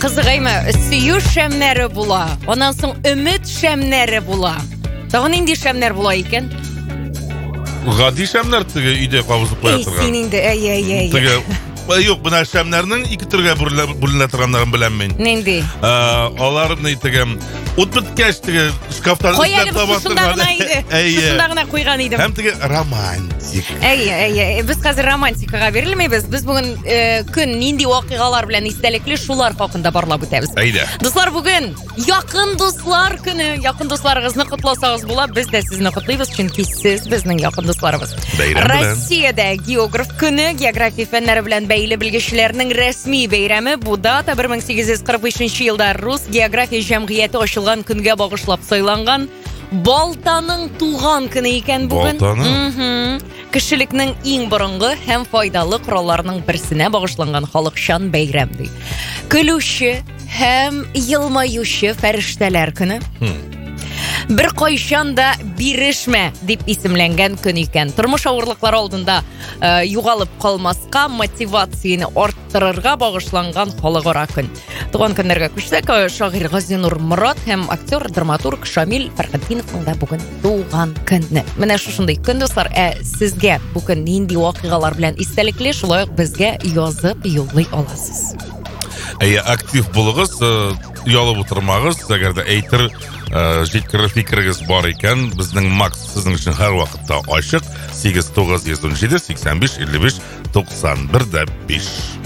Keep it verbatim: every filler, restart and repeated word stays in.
Кызыгайма, сөю шәмнәре була. Анан соң өмет шәмнәре була. Тагы нинди шәмнәр була икән? Гади шәмнәр теге өйдә кабызып куя торган. Син инде, әй, әй, әй. Теге Юк, бuna шәмнәрнең ике төргә бүленә торганнарын беләм мин. Нинди? Алар ни тегем ут биткәч теге шкафтан эзләп таба торган. Шунда гына куйган идем. Һәм теге романтик. Әй, әй, без хәзер романтикага бирелмәйбез. Без бүген көн нинди вакыйгалар белән истәлекле шулар хакында барлап үтәбез. Әйдә. Дуслар, бүген якын дуслар көне. Якын дусларыгызны котласагыз була, без дә сезне котлыйбыз, чөнки сез безнең якын дусларыбыз. Россиядә географ көне, география фәннәре белән бәйле белгечләрнең рәсми бәйрәме. Бу дата бер мең сигез йөз кырык бишенче елда Рус география җәмгыяте ачылган көнгә багышлап сайланган Балтаның туган көне икән бүген. Балтаның? Кешелекнең иң борынгы һәм файдалы коралларының берсенә багышланган халыкчан бәйрәм ди. Көлүче һәм елмаючы фәрештәләр көне. Бер кайчан да бирешмә дип исемләнгән көн икән. Тормыш авырлыклары алдында э, югалып калмаска, мотивацияне арттырырга багышланган халыкара көн. Туган көннәргә күчсәк, шагыйрь Газинур Морат һәм актер, драматург Шамил Фәрхетдиновның да бүген туган көне. Менә шушындый көн, дуслар, ә сезгә бүген нинди вакыйгалар белән истәлекле, шулай ук безгә язып юллый аласыз. Әйе, актив булыгыз, ялып утырмагыз, әгәр дә әйтер җиткер фикерегез бар икән, безнең Макс сезнең өчен һәр вакытта ачык. сигез тугыз йөз унҗиде сиксән биш илле биш туксан бер дә биш.